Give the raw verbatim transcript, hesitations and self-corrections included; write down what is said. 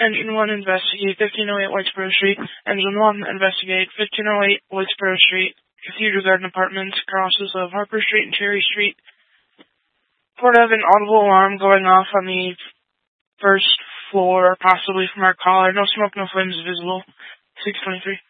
Engine one, investigate fifteen oh eight Whitesboro Street. Engine one, investigate fifteen oh eight Whitesboro Street. Cathedral Garden Apartments, crosses of Harper Street and Cherry Street. Report of an audible alarm going off on the first floor, possibly from our caller. No smoke, no flames visible. six twenty-three.